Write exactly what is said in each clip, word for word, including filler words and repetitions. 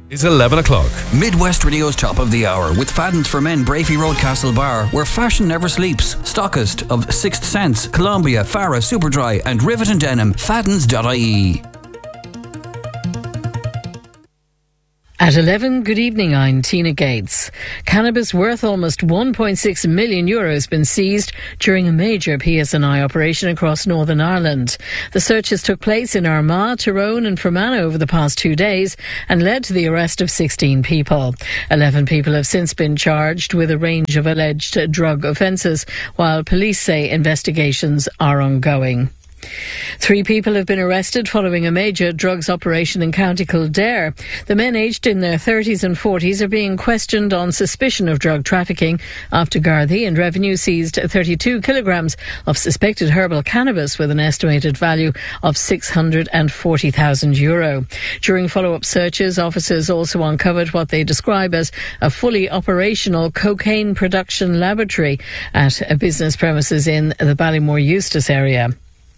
Is eleven o'clock. Midwest Radio's Top of the Hour with Fadden's for Men, Brafey Road, Castlebar, where fashion never sleeps. Stockist of Sixth Sense, Columbia, Farah, Superdry and Rivet and Denim. Faddens dot I E. At eleven, good evening, I'm Tina Gates. Cannabis worth almost one point six million euro has been seized during a major P S N I operation across Northern Ireland. The searches took place in Armagh, Tyrone and Fermanagh over the past two days and led to the arrest of sixteen people. eleven people have since been charged with a range of alleged drug offences, while police say investigations are ongoing. Three people have been arrested following a major drugs operation in County Kildare. The men aged in their thirties and forties are being questioned on suspicion of drug trafficking after Gardaí and Revenue seized thirty-two kilograms of suspected herbal cannabis with an estimated value of six hundred forty thousand euro. During follow-up searches, officers also uncovered what they describe as a fully operational cocaine production laboratory at a business premises in the Ballymore Eustace area.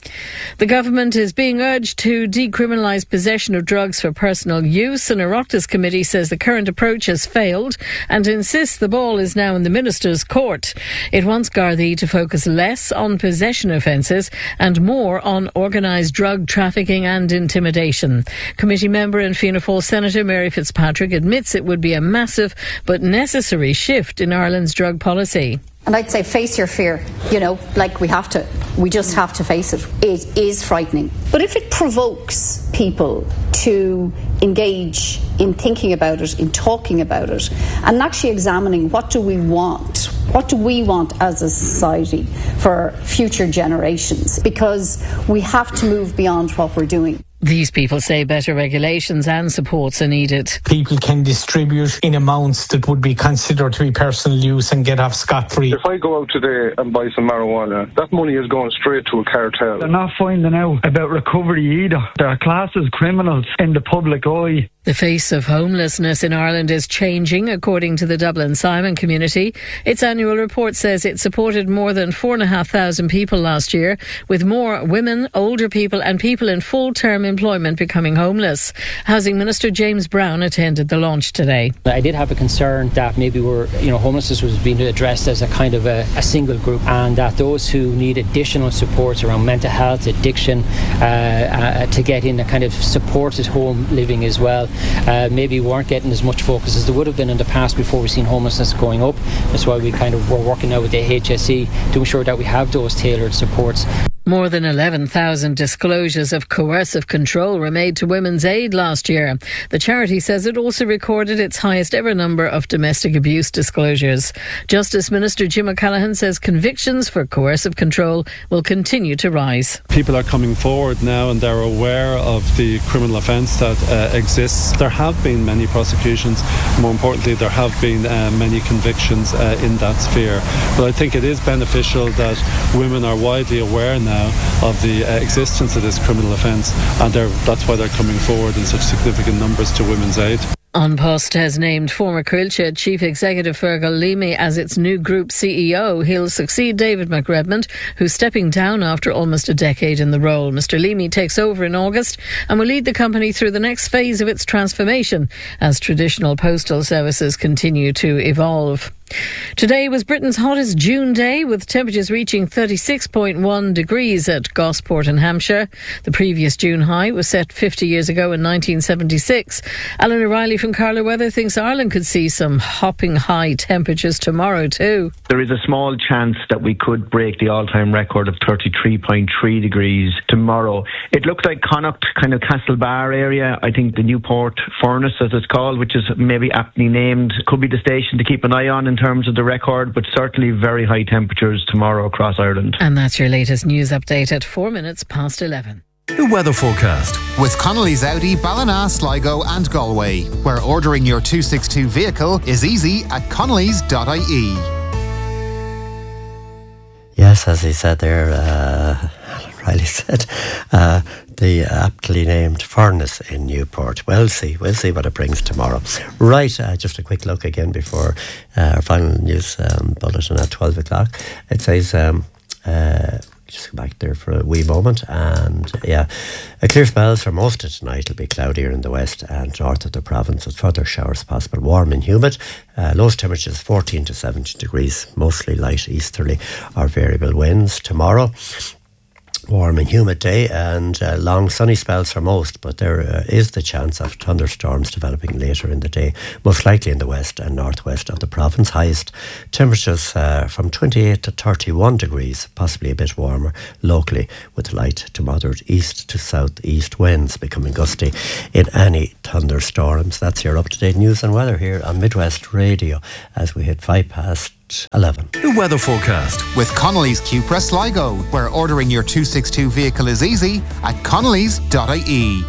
The government is being urged to decriminalise possession of drugs for personal use. An Oireachtas committee says the current approach has failed and insists the ball is now in the Minister's court. It wants Gardaí to focus less on possession offences and more on organised drug trafficking and intimidation. Committee member and Fianna Fáil Senator Mary Fitzpatrick admits it would be a massive but necessary shift in Ireland's drug policy. And I'd say face your fear, you know, like we have to, we just have to face it. It is frightening. But if it provokes people to engage in thinking about it, in talking about it, and actually examining what do we want, what do we want as a society for future generations, because we have to move beyond what we're doing. These people say better regulations and supports are needed. People can distribute in amounts that would be considered to be personal use and get off scot-free. If I go out today and buy some marijuana, that money is going straight to a cartel. They're not finding out about recovery either. They're classed as criminals in the public eye. The face of homelessness in Ireland is changing, according to the Dublin Simon community. Its annual report says it supported more than four and a half thousand people last year, with more women, older people and people in full-term employment becoming homeless. Housing Minister James Brown attended the launch today. I did have a concern that maybe we're, you know, homelessness was being addressed as a kind of a, a single group, and that those who need additional supports around mental health, addiction, uh, uh, to get in a kind of supported home living as well, uh, maybe weren't getting as much focus as they would have been in the past before we've seen homelessness going up. That's why we kind of were working now with the H S E to ensure that we have those tailored supports. More than eleven thousand disclosures of coercive control were made to Women's Aid last year. The charity says it also recorded its highest ever number of domestic abuse disclosures. Justice Minister Jim O'Callaghan says convictions for coercive control will continue to rise. People are coming forward now and they're aware of the criminal offence that uh, exists. There have been many prosecutions. More importantly, there have been uh, many convictions uh, in that sphere. But I think it is beneficial that women are widely aware now of the uh, existence of this criminal offence, and that's why they're coming forward in such significant numbers to Women's Aid. An Post has named former Coillte Chief Executive Fergal Leamy as its new Group C E O. He'll succeed David McRedmond, who's stepping down after almost a decade in the role. Mister Leamy takes over in August and will lead the company through the next phase of its transformation as traditional postal services continue to evolve. Today was Britain's hottest June day, with temperatures reaching thirty-six point one degrees at Gosport in Hampshire. The previous June high was set fifty years ago in nineteen seventy-six. Alan O'Reilly from Carlow Weather thinks Ireland could see some hopping high temperatures tomorrow too. There is a small chance that we could break the all-time record of thirty-three point three degrees tomorrow. It looks like Connacht, kind of Castlebar area. I think the Newport Furnace, as it's called, which is maybe aptly named, could be the station to keep an eye on in terms of the record, but certainly very high temperatures tomorrow across Ireland. And that's your latest news update at four minutes past eleven. The weather forecast with Connolly's Audi, Ballina, Sligo and Galway, where ordering your two sixty-two vehicle is easy at connellys dot I E. Yes, as he said there, uh, Alan Riley said, uh, the aptly named furnace in Newport. We'll see. We'll see what it brings tomorrow. Right, uh, just a quick look again before uh, our final news um, bulletin at twelve o'clock. It says um, uh, just go back there for a wee moment. And yeah, a clear spells for most of tonight. It'll be cloudier in the west and north of the province with further showers possible. Warm and humid. Uh, lowest temperatures fourteen to seventeen degrees, mostly light easterly or variable winds. Tomorrow, warm and humid day and uh, long sunny spells for most, but there uh, is the chance of thunderstorms developing later in the day, most likely in the west and northwest of the province. Highest temperatures uh, from twenty-eight to thirty-one degrees, possibly a bit warmer locally, with light to moderate east to southeast winds becoming gusty in any thunderstorms. That's your up-to-date news and weather here on Midwest Radio as we hit five past eleven. The weather forecast with Connolly's Cupra Sligo, where ordering your two sixty-two vehicle is easy at connellys dot I E.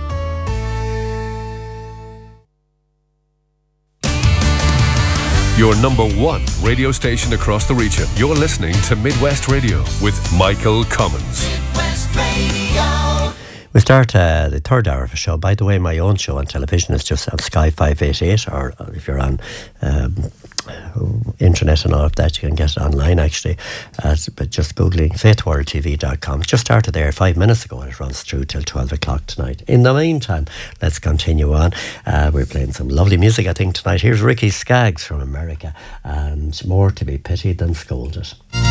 Your number one radio station across the region. You're listening to Midwest Radio with Michael Commons. Midwest Radio. We start uh, the third hour of the show. By the way, my own show on television is just on Sky five eighty-eight, or if you're on um, internet and all of that, you can get it online actually. At, but just googling faith world t v dot com. It just started there five minutes ago and it runs through till twelve o'clock tonight. In the meantime, let's continue on. Uh, we're playing some lovely music, I think, tonight. Here's Ricky Skaggs from America and More to Be Pitied Than Scolded.